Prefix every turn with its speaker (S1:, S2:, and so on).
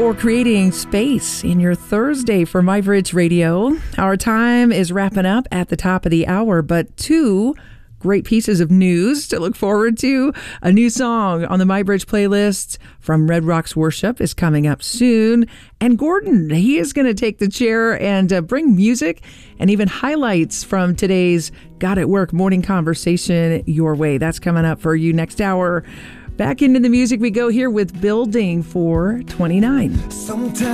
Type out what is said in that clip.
S1: For creating space in your Thursday for MyBridge Radio. Our time is wrapping up at the top of the hour, but two great pieces of news to look forward to. A new song on the MyBridge playlist from Red Rocks Worship is coming up soon. And Gordon, he is going to take the chair and bring music and even highlights from today's God at Work morning conversation your way. That's coming up for you next hour. Back into the music we go here with Building 429. Sometimes